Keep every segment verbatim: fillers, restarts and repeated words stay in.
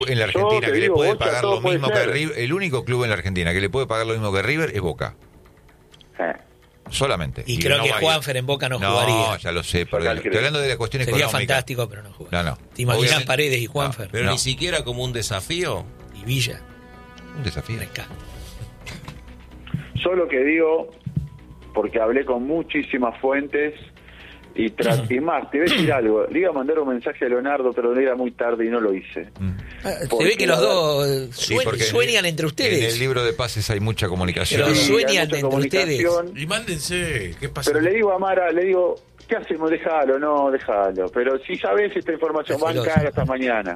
En la Argentina que le digo, puede Bocha, pagar todo lo puede mismo que ser. River, el único club en la Argentina que le puede pagar lo mismo que River es Boca. Eh. Solamente. Y, y creo no que va a Juanfer en Boca no, no jugaría. No, ya lo sé, pero estoy hablando de la cuestión Sería económica. fantástico, pero no jugaría. No, no. ¿Te imaginas Obviamente, Paredes y Juanfer? Pero No. ni siquiera como un desafío. Y Villa. Un desafío. Acá. Yo lo que digo, porque hablé con muchísimas fuentes y, tras, y más, te voy a decir algo. Le iba a mandar un mensaje a Leonardo, pero era muy tarde y no lo hice. Mm. Se Porque, ve que los a ver, dos eh, Sí, suen- porque en sueñan el- entre En ustedes. el libro de pases hay mucha comunicación. Pero Sí, sueñan hay mucha entre comunicación, Y mándense, ¿qué pasa? Pero le digo a Mara, le digo, ¿qué hacemos? Déjalo, no, déjalo. Pero si sabes esta información, Es celoso. banca hasta mañana.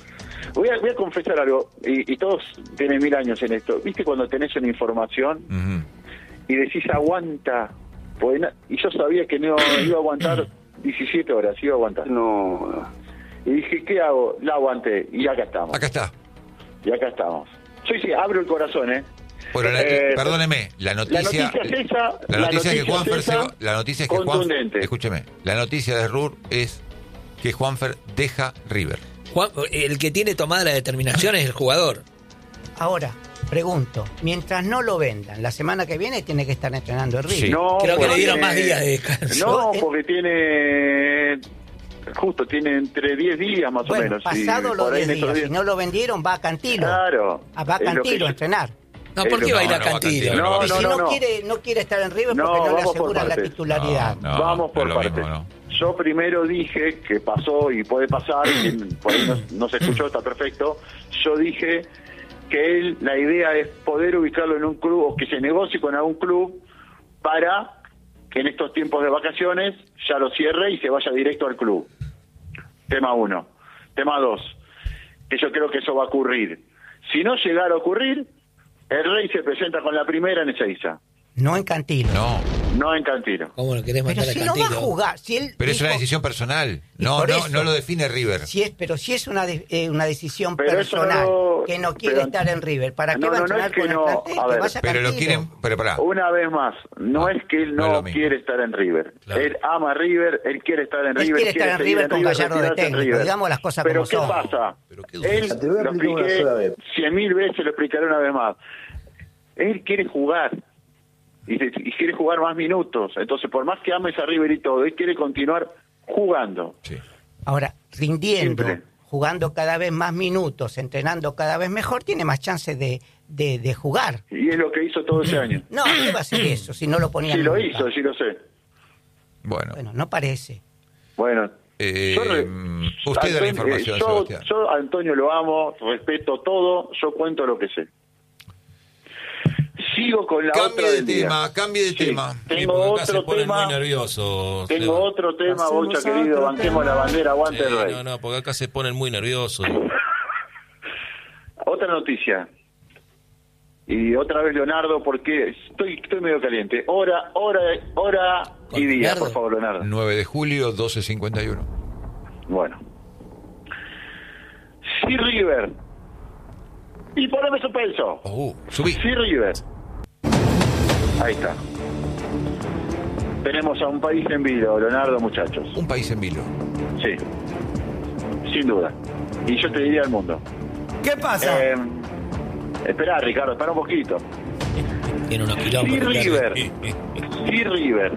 Voy a, voy a confesar algo, y, y todos tienen mil años en esto. ¿Viste cuando tenés una información Ujú. y decís aguanta? Pues na- y yo sabía que no iba a aguantar diecisiete horas, iba a aguantar. No. Y dije, ¿qué hago? La aguanté, y acá estamos. Acá está. Y acá estamos. Sí, sí, abro el corazón, ¿eh? Bueno, la- Eh, perdóneme, la noticia, la noticia es esa, la la noticia es que noticia Juanfer es se esa, va- la noticia es que Juan, contundente. escúcheme, la noticia de Rur es que Juanfer deja River. Juan- el que tiene tomada la determinación es el jugador. Ahora, pregunto, mientras no lo vendan, la semana que viene tiene que estar entrenando el River. Sí. No, Creo que porque le dieron tiene- más días de descanso. No, Eh, porque tiene... Justo, tiene entre diez días más Bueno, o menos. y pasado los por ahí diez en estos días, si no lo vendieron, va a Cantilo. Claro. Ah, va a Es lo que Cantilo yo- a entrenar. No, es ¿por lo qué que- va a ir a no, no va a Cantilo? Cantilo, No, y no, si no, no, no. quiere no quiere estar en River No, porque no le vamos por aseguran la partes. titularidad. No, Vamos no por es lo partes. mismo, ¿no? Yo primero dije que pasó y puede pasar, que por ahí no, no se escuchó, está perfecto. Yo dije que él, la idea es poder ubicarlo en un club o que se negocie con algún club para que en estos tiempos de vacaciones ya lo cierre y se vaya directo al club. Tema uno. Tema dos, que yo creo que eso va a ocurrir. Si no llegara a ocurrir, el Rey se presenta con la primera en Ezeiza, No en Cantilo. No, no en Cantilo. ¿Cómo lo querés Pero mandar si a no va a Cantilo? jugar, si él pero es dijo- una decisión personal. Y No, por no, eso- no lo define River. Si es, pero si es una de- eh, una decisión Pero eso personal no- que no quiere pero- estar en River, ¿para qué No, va a no, no entrenar es que con el no, plantel? a Que ver, vaya a Pero lo Cantilo. quieren, pero pará. Una vez más, no Ah, es que él no es no, lo mismo. quiere estar en River. Claro. Él ama a River, él quiere estar en Él River. quiere estar en seguir River con Gallardo de retirarse en técnico, River. digamos las cosas Pero como ¿qué son. pasa? Pero qué duro. Él, Te voy a lo explicar una expliqué sola vez. cien mil veces, lo explicaré una vez más. Él quiere jugar. Y, se- y quiere jugar más minutos. Entonces, por más que ames a River y todo, él quiere continuar jugando. Sí. Ahora, rindiendo, Simple. jugando cada vez más minutos, entrenando cada vez mejor, tiene más chances de, de, de jugar. Y es lo que hizo todo ese año. No, ¿qué va a hacer eso si no lo ponían Sí lo nunca? hizo, sí lo sé. Bueno, Bueno, no parece. Bueno. Eh, yo re- usted da la Antonio- información, eh, yo, Sebastián. yo a Antonio lo amo, respeto todo, yo cuento lo que sé. Sigo con la Cambie otra de del día. tema, cambie de Sí, tema. Sí, Tengo porque acá se otro ponen muy tema. nerviosos. Tengo Seba. otro tema, Hacemos Bocha querido, otro banquemos tema. la bandera, aguante Sí, el Rey. no, no, porque acá se ponen muy nerviosos. Otra noticia. Y otra vez Leonardo, porque estoy estoy medio caliente. Hora, hora, hora ¿Con y día, Leonardo? por favor, Leonardo. nueve de julio, doce cincuenta y uno. Bueno. Sí, River. Y poneme suspenso. Oh, subí. Sí, River. Ahí está. Tenemos a un país en vilo, Leonardo, muchachos. Un país en vilo. Sí. Sin duda. Y yo te diría el mundo. ¿Qué pasa? Eh, espera, Ricardo, espera un poquito. Tiene unos Si kilómetros. River, si River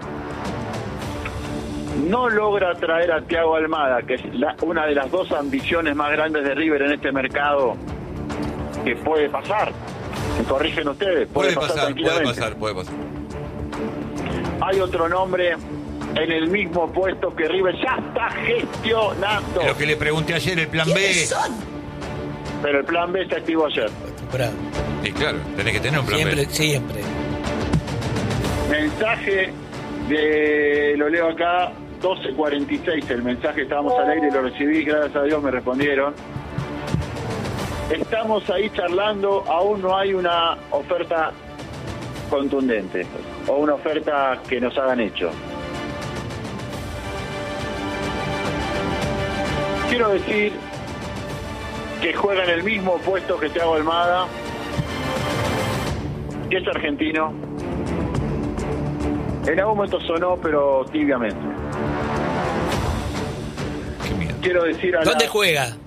no logra traer a Thiago Almada, que es la- una de las dos ambiciones más grandes de River en este mercado, que puede pasar, me corrigen ustedes, puede, Puede pasar, puede tranquilamente. pasar, puede pasar. Hay otro nombre en el mismo puesto que River ya está gestionando, Lo que le pregunté ayer, el plan B. pero el plan B se activó ayer. Bravo. Y claro, tenés que tener un plan Siempre, B. siempre. Mensaje de, lo leo acá, doce cuarenta y seis, el mensaje, estábamos al aire y lo recibí, gracias a Dios me respondieron. Estamos ahí charlando, aún no hay una oferta contundente o una oferta que nos hagan hecho. Quiero decir que juega en el mismo puesto que Thiago Almada, que es argentino. En algún momento sonó, pero tibiamente. Qué miedo. Quiero decir a ¿Dónde la- juega?